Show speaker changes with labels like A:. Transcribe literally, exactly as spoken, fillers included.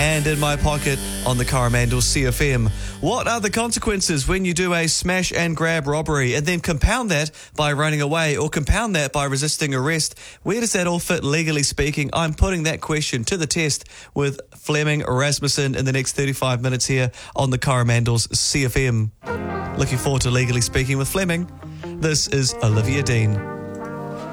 A: and in my pocket on the Coromandel C F M. What are the consequences when you do a smash and grab robbery and then compound that by running away or compound that by resisting arrest? Where does that all fit legally speaking? I'm putting that question to the test with Fleming Rasmussen in the next thirty-five minutes here on the Coromandel's C F M. Looking forward to Legally Speaking with Fleming. This is Olivia Dean.